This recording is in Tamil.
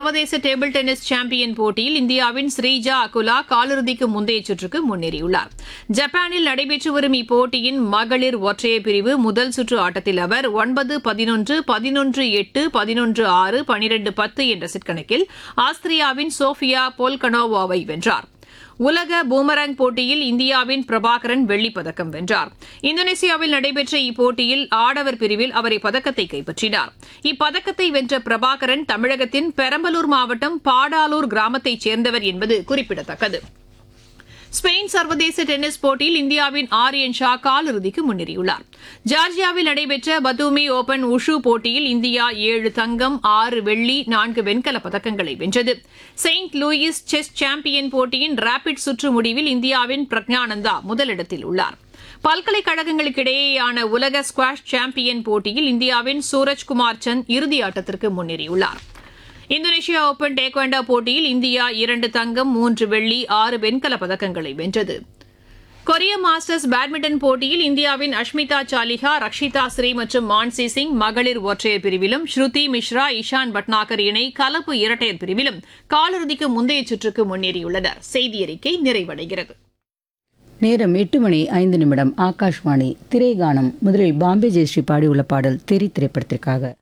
சர்வதேச டேபிள் டென்னிஸ் சாம்பியன் போட்டியில் இந்தியாவின் ஸ்ரீஜா அகுலா காலிறுதிக்கு முந்தைய சுற்றுக்கு முன்னேறியுள்ளார். ஜப்பானில் நடைபெற்று வரும் இப்போட்டியின் மகளிர் ஒற்றையர் பிரிவு முதல் சுற்று ஆட்டத்தில் அவர் 9-11, 11-8, 11-6, 12-10 என்ற செட் கணக்கில் ஆஸ்திரியாவின் சோஃபியா போல்கனோவாவை வென்றார். உலக பூமராங் போட்டியில் இந்தியாவின் பிரபாகரன் வெள்ளிப் பதக்கம் வென்றார். இந்தோனேசியாவில் நடைபெற்ற இப்போட்டியில் ஆடவர் பிரிவில் அவர் இப்பதக்கத்தை கைப்பற்றினார். இப்பதக்கத்தை வென்ற பிரபாகரன் தமிழகத்தின் பெரம்பலூர் மாவட்டம் பாடாலூர் கிராமத்தைச் சேர்ந்தவர் என்பது குறிப்பிடத்தக்கது. ஸ்பெயின் சர்வதேச டென்னிஸ் போட்டியில் இந்தியாவின் ஆரியன் ஷா காலிறுதிக்கு முன்னேறியுள்ளார். ஜார்ஜியாவில் நடைபெற்ற பத்தூமி ஓபன் உஷு போட்டியில் இந்தியா 7 தங்கம், 6 வெள்ளி, 4 வெண்கலப் பதக்கங்களை வென்றது. செயின்ட் லூயிஸ் செஸ் சாம்பியன் போட்டியின் ரேபிட் சுற்று முடிவில் இந்தியாவின் பிரக்ஞானந்தா முதலிடத்தில் உள்ளார். பல்கலைக்கழகங்களுக்கிடையேயான உலக ஸ்குவாஷ் சாம்பியன் போட்டியில் இந்தியாவின் சூரஜ்குமார் சந்த் இறுதியாட்டத்திற்கு முன்னேறியுள்ளார். இந்தோனேஷியா ஓபன் டேக்வாண்டோ போட்டியில் இந்தியா 2 தங்கம், 3 வெள்ளி, 6 வெண்கலப் பதக்கங்களை வென்றது. கொரிய மாஸ்டர்ஸ் பேட்மிண்டன் போட்டியில் இந்தியாவின் அஷ்மிதா சாலிஹா, ரக்ஷிதா ஸ்ரீ மற்றும் மான்சி சிங் மகளிர் ஒற்றையர் பிரிவிலும், ஸ்ருதி மிஸ்ரா, இஷான் பட்நாகர் இணை கலப்பு இரட்டையர் பிரிவிலும் காலிறுதிக்கு முந்தைய சுற்றுக்கு முன்னேறியுள்ளனர். செய்தியறிக்கை நிறைவடைகிறது. நேரம் 8:05. ஆகாஷ்வாணி திரைகானம். முதலில் பாம்பே ஜெயஸ்ரீ பாடியுள்ள பாடல் தெரி திரைப்படத்திற்காக.